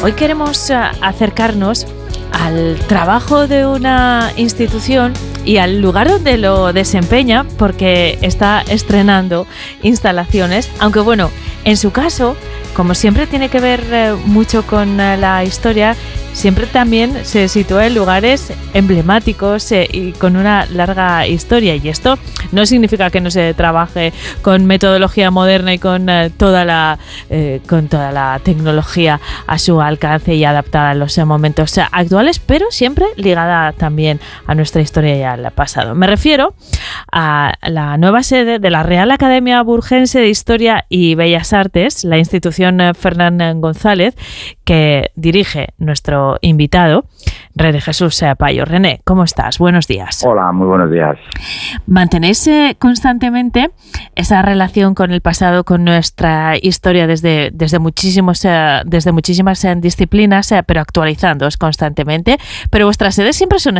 Hoy queremos acercarnos al trabajo de una institución y al lugar donde lo desempeña, porque está estrenando instalaciones, aunque bueno, en su caso, como siempre tiene que ver mucho con la historia, siempre también se sitúa en lugares emblemáticos y con una larga historia, y esto no significa que no se trabaje con metodología moderna y con toda la tecnología a su alcance y adaptada a los momentos actuales, pero siempre ligada también a nuestra historia y al pasado. Me refiero a la nueva sede de la Real Academia Burgense de Historia y Bellas Artes, la institución Fernán González, que dirige nuestro invitado, René Jesús Payo. René, ¿cómo estás? Buenos días. Hola, muy buenos días. ¿Mantenéis constantemente esa relación con el pasado, con nuestra historia desde muchísimas disciplinas, pero actualizándoos constantemente? Pero vuestras sedes siempre son